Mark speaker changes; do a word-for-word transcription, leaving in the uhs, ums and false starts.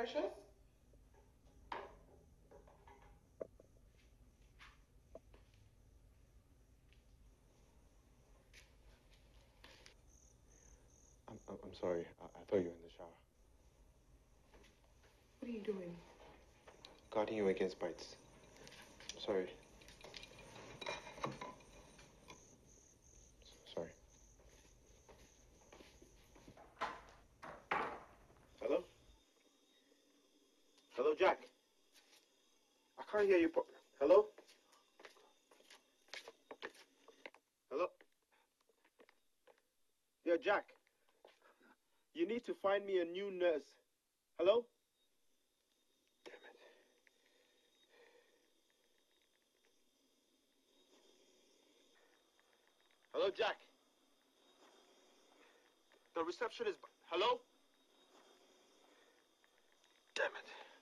Speaker 1: Precious?
Speaker 2: I'm, I'm, I'm sorry. I, I thought you were in the shower.
Speaker 1: What are you doing?
Speaker 2: Guarding you against bites. Sorry. Sorry. Hello? Hello, Jack. I can't hear you. Pro- Hello? Hello? Yeah, Jack. You need to find me a new nurse. Hello? Damn it. Hello, Jack. The reception is... Hello? Damn it.